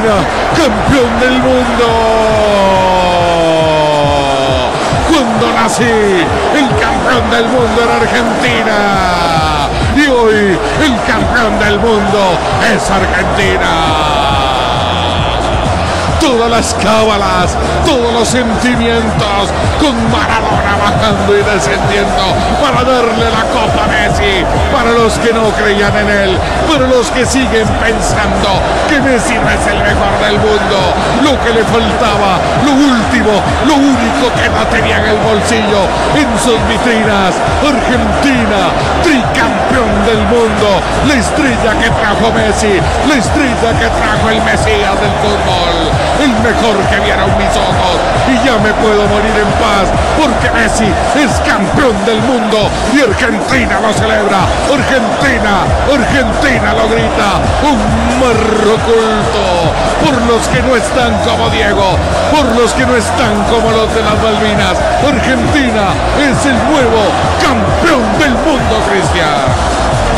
Argentina, campeón del mundo. Cuando nací, el campeón del mundo era Argentina. Y hoy, el campeón del mundo es Argentina. Todas las cábalas, todos los sentimientos, con Maradona bajando y descendiendo para darle la copa a Messi, para los que no creían en él, para los que siguen pensando que Messi no es el mejor del mundo, lo que le faltaba, lo último, lo único que no tenía en el bolsillo, en sus vitrinas. Argentina, tricampeón del mundo, la estrella que trajo Messi, la estrella que trajo el Mesías del fútbol, el mejor que vieron mis ojos, y ya me puedo morir en paz porque Messi es campeón del mundo y Argentina lo celebra. Argentina lo grita, un marro oculto por los que no están como Diego, por los que no están como los de las Malvinas. Argentina es el nuevo campeón del mundo, Cristian.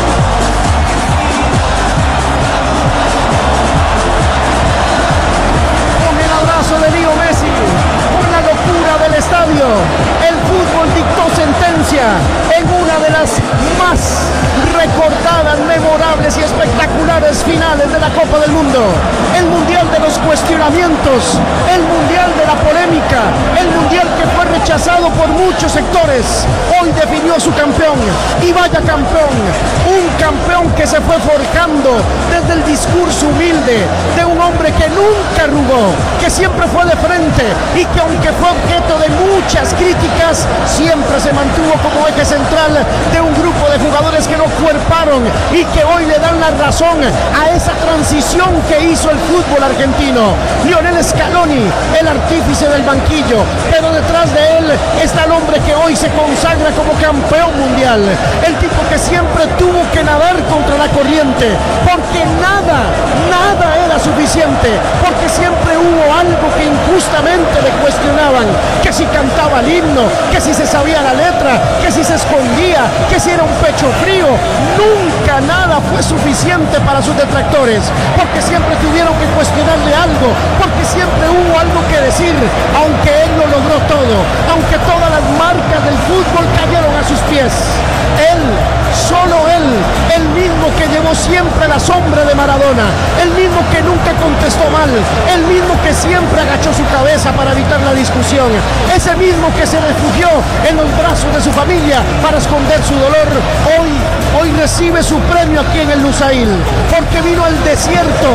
De Leo Messi, una locura del estadio. El fútbol dictó sentencia en una de las más recordadas, memorables y espectaculares finales de la Copa del Mundo. El mundial de los cuestionamientos, el mundial de la polémica, el mundial que fue rechazado por muchos sectores. Hoy definió su campeón, y vaya campeón, un campeón que se fue forjando desde el discurso humilde de un hombre que nunca arrugó, que siempre fue de frente y que aunque fue objeto de muchas críticas, siempre se mantuvo como eje central de un grupo de jugadores que no cuerparon y que hoy le dan la razón a esa transición que hizo el fútbol argentino. Lionel Scaloni, el artífice del banquillo, pero detrás de él está el hombre que hoy se consagra como campeón mundial, el tipo que siempre tuvo que nadar contra la corriente, porque nada era suficiente, porque siempre hubo algo que injustamente le cuestionaban, que si cantaba el himno, que si se sabía la letra, que si se escondía, que si era un pecho frío. Nunca nada fue suficiente para sus detractores, porque siempre tuvieron que cuestionarle algo, porque siempre hubo algo que decir, aunque él lo logró todo, aunque todas las marcas del fútbol cayeron a sus pies. Él, solo él, el mismo que llevó siempre la sombra de Maradona, el mismo que nunca contestó mal, el mismo que siempre agachó su cabeza para evitar la discusión, ese mismo que se refugió en los brazos de su familia para esconder su dolor, hoy recibe su premio aquí en el Lusail, porque vino al desierto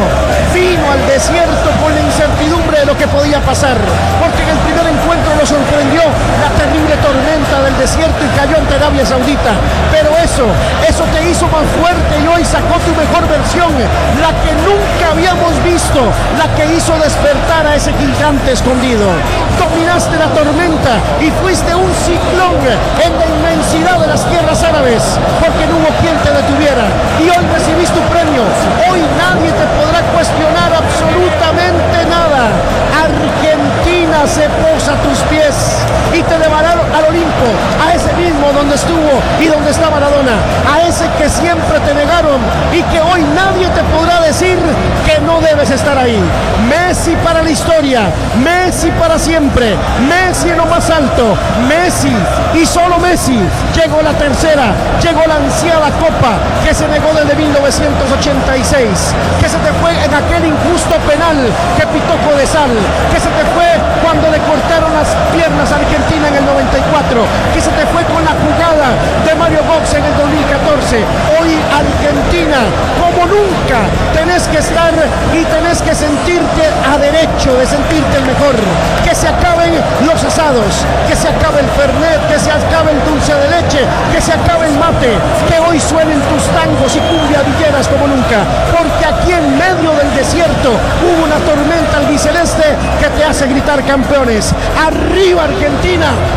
con la incertidumbre de lo que podía pasar, porque en el primer encuentro lo sorprendió la terrible tormenta del desierto y cayó ante Arabia Saudita, pero eso te hizo más fuerte y hoy sacó tu mejor versión, la que nunca habíamos visto, la que hizo despertar a ese gigante escondido. Dominaste la tormenta y fuiste un ciclón en la inmensidad de las tierras árabes, porque no hubo quien te detuviera, y hoy recibiste tu premio. Hoy nadie te podrá cuestionar absolutamente nada. Argentina se posa a tus pies y te llevará al Olimpo, a ese mismo donde estuvo y donde está Maradona, a ese que siempre te negaron y que hoy nadie te podrá decir que no debes estar ahí. Messi para la historia, Messi para siempre, Messi en lo más alto, Messi y solo Messi. Llegó la tercera, llegó la ansiada Copa que se negó desde 1986, que se te fue en aquel injusto penal que pitó Codesal, que se te fue cuando le cortaron las piernas a Argentina en el 94, que se te fue con la jugada de Mario Götze en el 2014. Hoy Argentina, como nunca, tenés que estar y tenés que sentirte a derecho de sentirte el mejor. Que se acaben los asados, que se acabe el fernet, que se acabe el dulce de leche, que se acabe el mate, que hoy suenen tus tangos y cumbia villeras como nunca, porque aquí en medio del desierto hubo una tormenta albiceleste que te hace gritar campeones. Arriba Argentina,